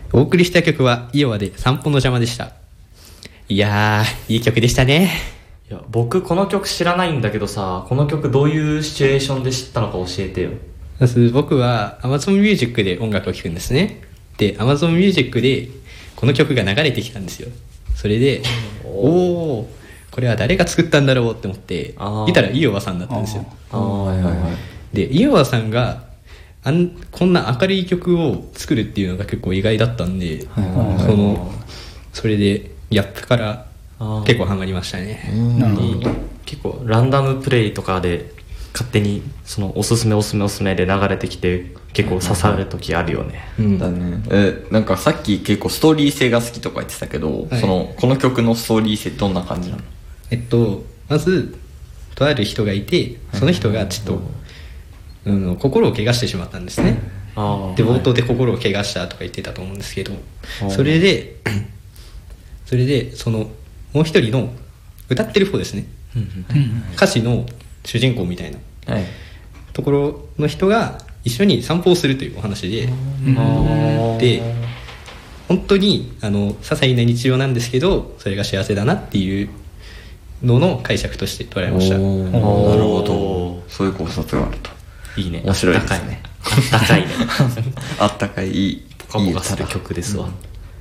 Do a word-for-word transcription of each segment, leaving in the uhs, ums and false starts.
お送りした曲はイオワで散歩の邪魔でした。いやー、いい曲でしたね。 いや、僕この曲知らないんだけどさ、この曲どういうシチュエーションで知ったのか教えてよ。 まず僕は Amazon Music で音楽を聴くんですね。で Amazon Music でこの曲が流れてきたんですよ。それでおお、これは誰が作ったんだろうって思って見たらイオワさんだったんですよ。 ああ、はいはいはい。 でイオワさんがあんこんな明るい曲を作るっていうのが結構意外だったんで、はいはいはい、そのそれでギャップから結構ハマりましたね。 なるほど。結構ランダムプレイとかで勝手にそのおすすめおすすめおすすめで流れてきて結構刺さる時あるよね。 うん、だね。えなんかさっき結構ストーリー性が好きとか言ってたけど、はい、そのこの曲のストーリー性どんな感じなの？ えっとまずとある人がいて、その人がちょっと、うん、心を怪我してしまったんですね。あで冒頭で心を怪我したとか言ってたと思うんですけど、それでそれでそのもう一人の歌ってる方ですね、歌詞の主人公みたいな、はい、ところの人が一緒に散歩をするというお話で、で本当にあの些細な日常なんですけどそれが幸せだなっていうのの解釈として捉えました。 なるほど、そういう考察があるといいね。 面白いですね。 あったかいねあったかいいいポカポカする曲ですわ。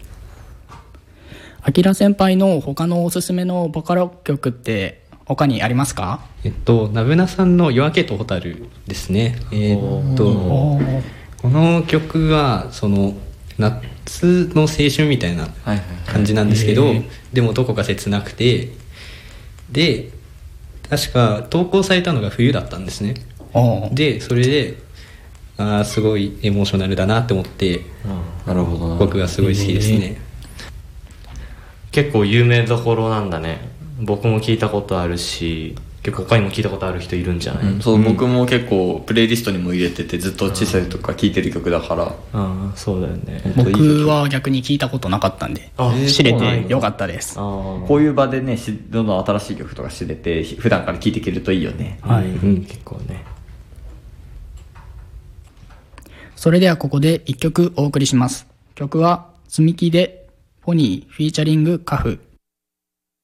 あきら先輩の他のおすすめのボカロ曲って他にありますか？ えっとナブナさんの夜明けと蛍ですね。えー、っとこの曲はその夏の青春みたいな感じなんですけど、はいはいはい、でもどこか切なくて、で確か投稿されたのが冬だったんですね。でそれであすごいエモーショナルだなって思って、 なるほどな、 僕がすごい好きですね。 結構有名どころなんだね。僕も聞いたことあるし結構他にも聞いたことある人いるんじゃない？ うん、そう、うん、僕も結構プレイリストにも入れててずっと小さいとか聞いてる曲だから。ああ、そうだよね。 僕は逆に聞いたことなかったんで知れてよかったです。 あこういう場でねどんどん新しい曲とか知れて普段から聴いていけるといいよね。 はい、うん、結構ね。 それではここでいっきょくお送りします。曲は積み木でポニーフィーチャリングカフ